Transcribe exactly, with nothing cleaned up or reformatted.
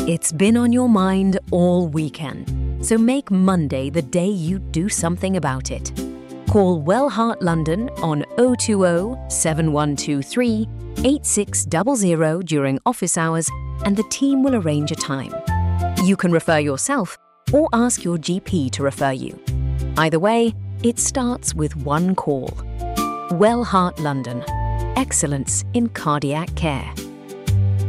It's been on your mind all weekend, so make Monday the day you do something about it. Call Wellheart London on oh two oh, seven one two three, eight six zero zero during office hours and the team will arrange a time. You can refer yourself or ask your G P to refer you. Either way, it starts with one call. Wellheart London. Excellence in cardiac care.